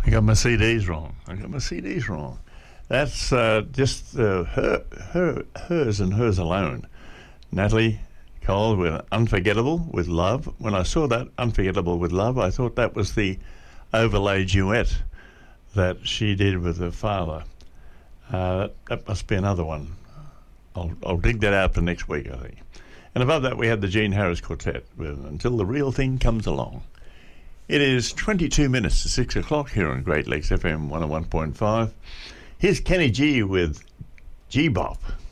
I got my CDs wrong. That's just hers and hers alone. Natalie Cole with Unforgettable with Love. When I saw that Unforgettable with Love, I thought that was the overlay duet that she did with her father. That must be another one. I'll dig that out for next week, I think. And above that, we had the Gene Harris Quartet with Until the Real Thing Comes Along. It is 22 minutes to 6 o'clock here on Great Lakes FM 101.5. Here's Kenny G with G-Bop.